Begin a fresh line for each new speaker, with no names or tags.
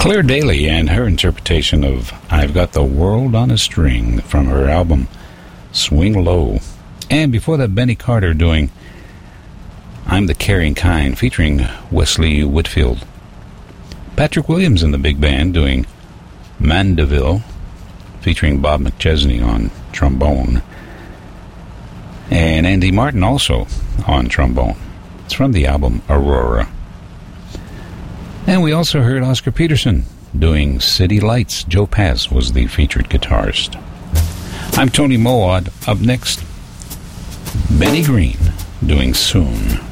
Claire Daly and her interpretation of I've Got the World on a String from her album Swing Low. And before that, Benny Carter doing I'm the Caring Kind featuring Wesley Whitfield. Patrick Williams and the big band doing Mandeville featuring Bob McChesney on trombone. And Andy Martin also on trombone. It's from the album Aurora. And we also heard Oscar Peterson doing City Lights. Joe Pass was the featured guitarist. I'm Tony Moad. Up next, Benny Green doing Soon.